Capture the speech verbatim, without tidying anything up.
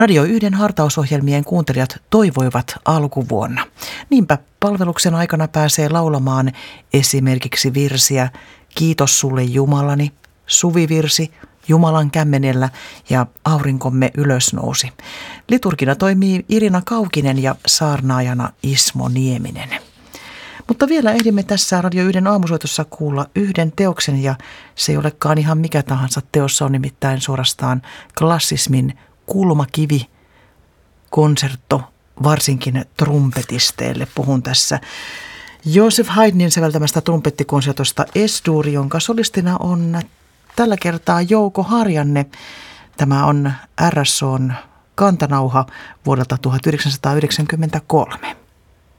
Radio yhden hartausohjelmien kuuntelijat toivoivat alkuvuonna. Niinpä palveluksen aikana pääsee laulamaan esimerkiksi virsiä Kiitos sulle Jumalani, suvivirsi Jumalan kämmenellä ja Aurinkomme ylösnousi. Liturgina toimii Irina Kaukinen ja saarnaajana Ismo Nieminen. Mutta vielä ehdimme tässä Radio yhden aamusoitossa kuulla yhden teoksen ja se ei olekaan ihan mikä tahansa teos, se on nimittäin suorastaan klassismin kulmakivi, konsertto, varsinkin trumpetisteille. Puhun tässä Joseph Haydnin säveltämästä trumpettikonsertosta Es-dur, jonka solistina on tällä kertaa Jouko Harjanne. Tämä on R S O:n kantanauha vuodelta tuhatyhdeksänsataayhdeksänkymmentäkolme.